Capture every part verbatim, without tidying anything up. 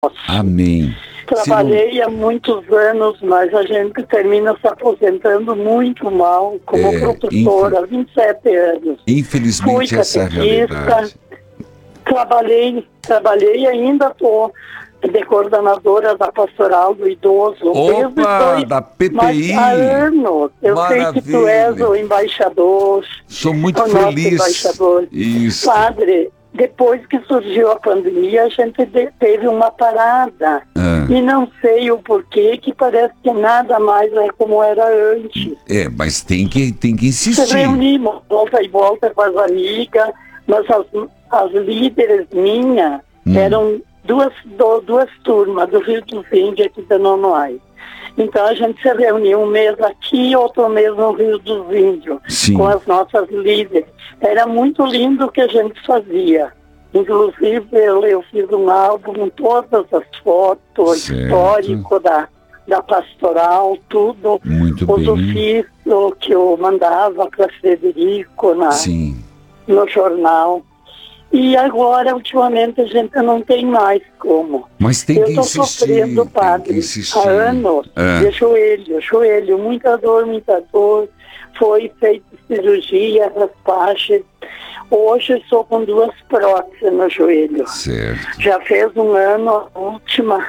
Amém. Trabalhei não... há muitos anos, mas a gente termina se aposentando muito mal como é, professora, há infel... vinte e sete anos. Infelizmente Fui essa é a realidade. Trabalhei, trabalhei e ainda estou de coordenadora da Pastoral do Idoso. Opa, dois, da P P I. Há anos. Eu Maravilha. sei que tu és o embaixador. Sou muito o feliz. Nosso embaixador. Isso. Padre, depois que surgiu a pandemia, a gente teve uma parada. Ah. E não sei o porquê, que parece que nada mais é como era antes. É, mas tem que, tem que insistir. Se reunimos, volta e volta com as amigas, mas as, as líderes minhas hum. eram duas, do, duas turmas do Rio dos Índios aqui da Nonoai. Então a gente se reuniu um mês aqui, outro mês no Rio dos Índios, Sim. com as nossas líderes. Era muito lindo o que a gente fazia. Inclusive eu, eu fiz um álbum com todas as fotos, certo. Histórico da, da pastoral, tudo. Muito os bem. ofícios que eu mandava para Frederico na, Sim. no jornal. E agora, ultimamente, a gente não tem mais como. Mas tem eu que insistir. Eu estou sofrendo, padre, há anos, é. de joelho, joelho, muita dor, muita dor. Foi feita cirurgia, raspagem. Hoje estou com duas próteses no joelho. Certo. Já fez um ano a última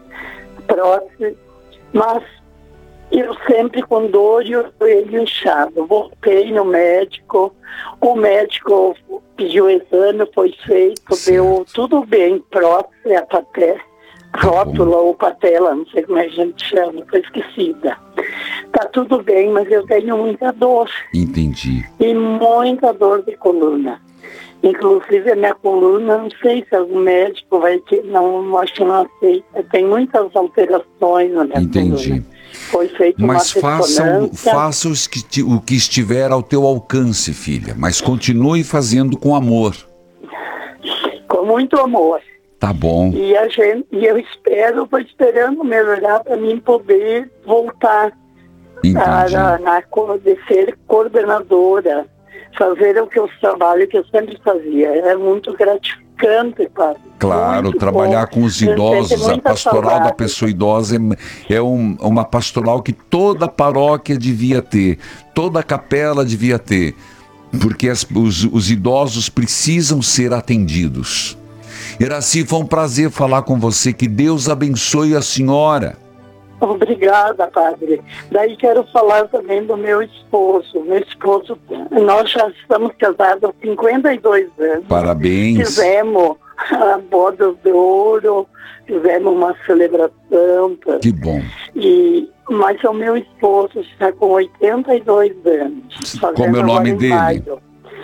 prótese, mas eu sempre com dor e o joelho inchado. Voltei no médico, o médico pediu o exame, foi feito, certo. Deu tudo bem, prótese, a paté, rótula ou patela, não sei como é que a gente chama, foi esquecida. Tá tudo bem, mas eu tenho muita dor. Entendi. E muita dor de coluna. Inclusive a minha coluna, não sei se algum médico vai ter, não, acho que não aceita. Tem muitas alterações na minha Entendi. coluna. Foi feito mas uma faça, faça o, que, o que estiver ao teu alcance, filha. Mas continue fazendo com amor. Com muito amor. Tá bom. E, a gente, e eu espero, estou esperando melhorar para mim poder voltar a, na, de ser coordenadora, fazer o que eu trabalho que eu sempre fazia. É muito gratificante, padre. Claro, muito trabalhar bom. com os idosos, a pastoral saudade. da pessoa idosa é, é um, uma pastoral que toda paróquia devia ter, toda capela devia ter, porque as, os, os idosos precisam ser atendidos. Iraci, foi um prazer falar com você, que Deus abençoe a senhora. Obrigada, padre. Daí quero falar também do meu esposo. Meu esposo, nós já estamos casados há cinquenta e dois anos. Parabéns. Fizemos a boda de ouro, fizemos uma celebração. Que bom. E, mas o meu esposo está com oitenta e dois anos. Como é o nome dele? Maio.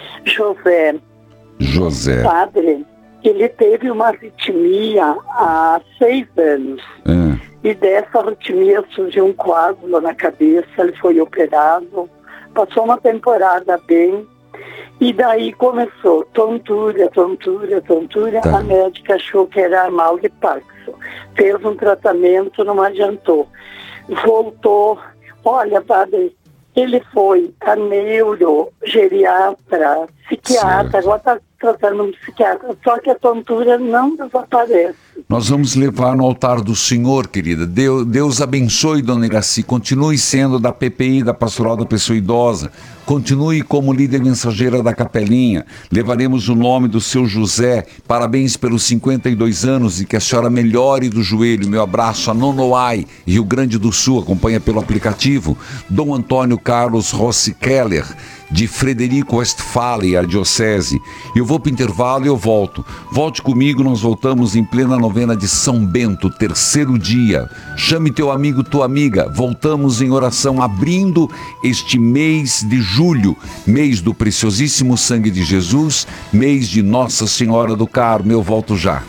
José. José. Padre, ele teve uma arritmia há seis anos. Ah. E dessa arritmia surgiu um coágulo na cabeça, ele foi operado, passou uma temporada bem, e daí começou tontura, tontura, tontura. Tá. A médica achou que era mal de Parkinson. Fez um tratamento, não adiantou. Voltou, olha, padre, ele foi a neuro, geriatra, psiquiatra, certo. Agora está tratando um psiquiatra, só que a tontura não desaparece. Nós vamos levar no altar do Senhor, querida. Deus, Deus abençoe, dona Iraci. Continue sendo da P P I, da Pastoral da Pessoa Idosa. Continue como líder mensageira da Capelinha. Levaremos o nome do seu José. Parabéns pelos cinquenta e dois anos e que a senhora melhore do joelho. Meu abraço a Nonoai, Rio Grande do Sul. Acompanha pelo aplicativo. Dom Antônio Carlos Rossi Keller, de Frederico Westphalia, a diocese. Eu vou para o intervalo e eu volto. Volte comigo, nós voltamos em plena novena de São Bento, terceiro dia. Chame teu amigo, tua amiga. Voltamos em oração, abrindo este mês de julho, mês do preciosíssimo sangue de Jesus, mês de Nossa Senhora do Carmo. Eu volto já.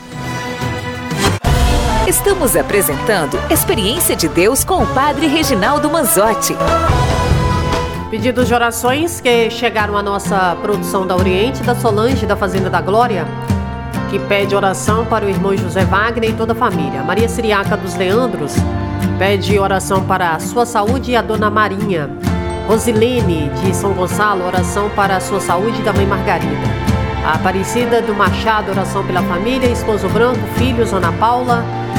Estamos apresentando Experiência de Deus com o Padre Reginaldo Manzotti. Pedidos de orações que chegaram à nossa produção da Oriente, da Solange, da Fazenda da Glória, que pede oração para o irmão José Wagner e toda a família. Maria Siriaca dos Leandros pede oração para a sua saúde e a dona Marinha. Rosilene, de São Gonçalo, oração para a sua saúde e da mãe Margarida. A Aparecida do Machado, oração pela família. Esposo Branco, filhos, Ana Paula,